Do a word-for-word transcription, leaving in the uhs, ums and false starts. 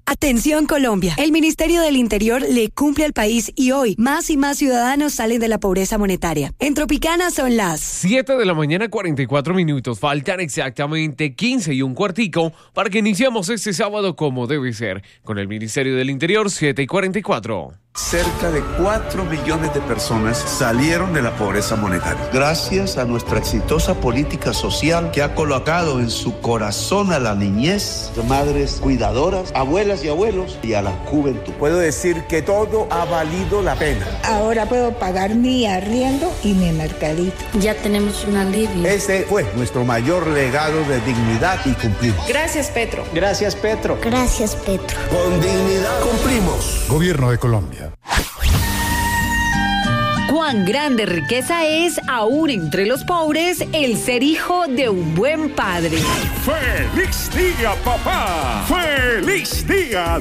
Atención Colombia, el Ministerio del Interior le cumple al país y hoy más y más ciudadanos salen de la pobreza monetaria. En Tropicana son las siete de la mañana, cuarenta y cuatro minutos. Faltan exactamente quince y un cuartico para que iniciemos este sábado como debe ser. Con el Ministerio del Interior, siete y cuarenta y cuatro. Cerca de cuatro millones de personas salieron de la pobreza monetaria. Gracias a nuestra exitosa política social que ha colocado en su corazón a la niñez, madres cuidadoras, abuelas y abuelos y a la juventud. Puedo decir que todo ha valido la pena. Ahora puedo pagar mi arriendo y mi mercadito. Ya tenemos un alivio. Ese fue nuestro mayor legado de dignidad y cumplimos. Gracias, Petro. Gracias, Petro. Gracias, Petro. Con dignidad cumplimos. Gobierno de Colombia. Cuán grande riqueza es, aún entre los pobres, el ser hijo de un buen padre. ¡Feliz día, papá! ¡Feliz día!